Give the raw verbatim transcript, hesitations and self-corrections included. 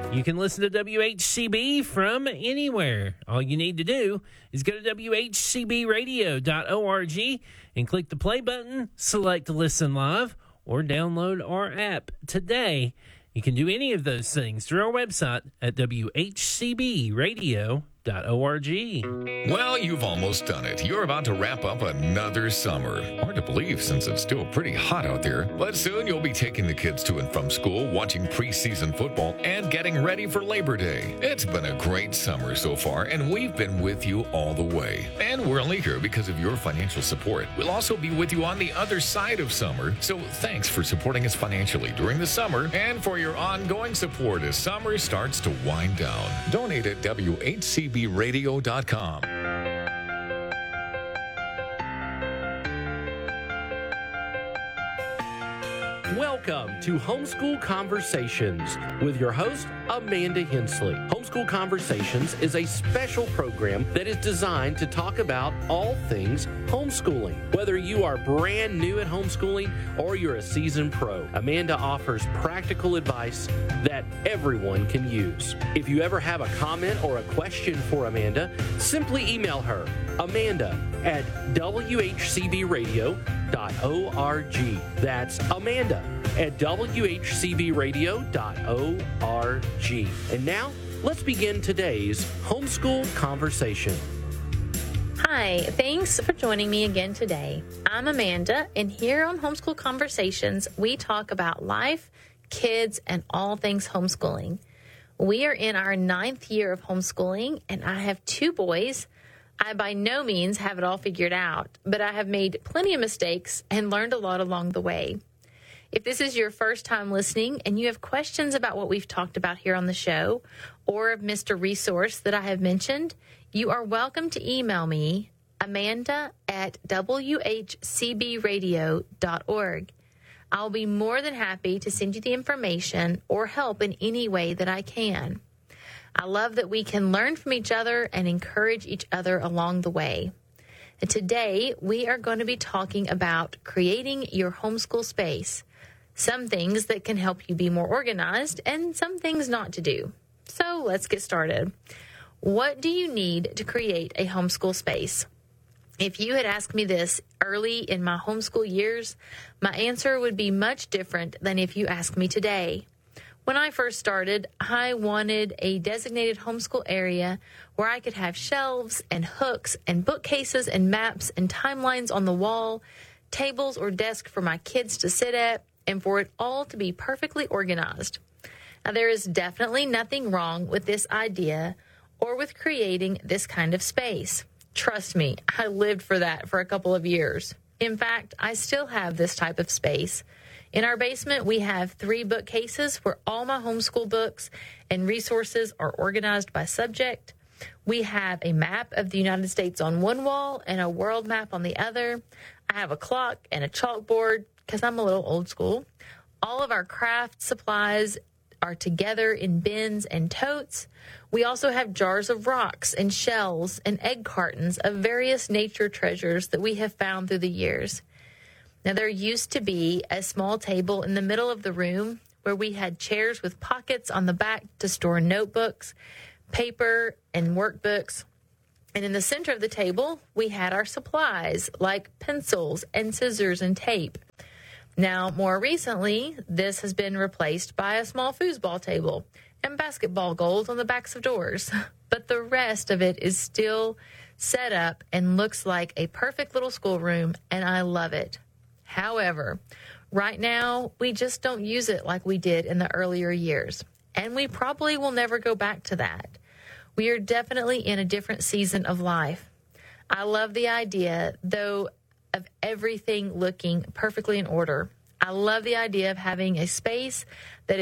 You can listen to W H C B from anywhere. All you need to do is go to W H C B radio dot org and click the play button, select Listen Live, or download our app today. You can do any of those things through our website at W H C B radio dot org. Well, you've almost done it. You're about to wrap up another summer. Hard to believe since it's still pretty hot out there. But soon you'll be taking the kids to and from school, watching preseason football, and getting ready for Labor Day. It's been a great summer so far, and we've been with you all the way. And we're only here because of your financial support. We'll also be with you on the other side of summer. So thanks for supporting us financially during the summer and for your ongoing support as summer starts to wind down. Donate at W H C B radio dot com. Welcome to Homeschool Conversations with your host, Amanda Hensley. Homeschool Conversations is a special program that is designed to talk about all things homeschooling. Whether you are brand new at homeschooling or you're a seasoned pro, Amanda offers practical advice that everyone can use. If you ever have a comment or a question for Amanda, simply email her, Amanda at W H C B radio dot org. That's Amanda at W H C B radio dot org. And now, let's begin today's homeschool conversation. Hi, thanks for joining me again today. I'm Amanda, and here on Homeschool Conversations, we talk about life, kids, and all things homeschooling. We are in our ninth year of homeschooling, and I have two boys. I by no means have it all figured out, but I have made plenty of mistakes and learned a lot along the way. If this is your first time listening and you have questions about what we've talked about here on the show or have missed a resource that I have mentioned, you are welcome to email me, Amanda at W H C B radio dot org. I'll be more than happy to send you the information or help in any way that I can. I love that we can learn from each other and encourage each other along the way. And today, we are going to be talking about creating your homeschool space, some things that can help you be more organized and some things not to do. So let's get started. What do you need to create a homeschool space? If you had asked me this early in my homeschool years, my answer would be much different than if you ask me today. When I first started, I wanted a designated homeschool area where I could have shelves and hooks and bookcases and maps and timelines on the wall, tables or desks for my kids to sit at, and for it all to be perfectly organized. Now, there is definitely nothing wrong with this idea or with creating this kind of space. Trust me, I lived for that for a couple of years. In fact, I still have this type of space. In our basement, we have three bookcases where all my homeschool books and resources are organized by subject. We have a map of the United States on one wall and a world map on the other. I have a clock and a chalkboard because I'm a little old school. All of our craft supplies are together in bins and totes. We also have jars of rocks and shells and egg cartons of various nature treasures that we have found through the years. Now, there used to be a small table in the middle of the room where we had chairs with pockets on the back to store notebooks, paper, and workbooks. And in the center of the table, we had our supplies like pencils and scissors and tape. Now, more recently, this has been replaced by a small foosball table and basketball goals on the backs of doors. But the rest of it is still set up and looks like a perfect little schoolroom, and I love it. However, right now, we just don't use it like we did in the earlier years, and we probably will never go back to that. We are definitely in a different season of life. I love the idea, though, of everything looking perfectly in order. I love the idea of having a space that